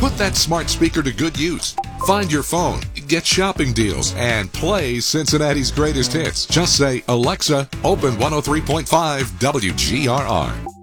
Put that smart speaker to good use. Find your phone, get shopping deals, and play Cincinnati's greatest hits. Just say, Alexa, open 103.5 WGRR.